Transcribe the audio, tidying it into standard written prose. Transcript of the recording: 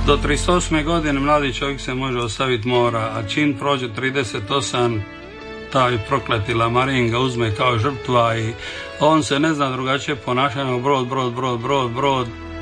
Do 38. godine mladi čovjek se može ostaviti mora, a čim prođe 38, taj prokleti lamarin ga uzme kao žrtva i on se ne zna drugačije ponašati nego brod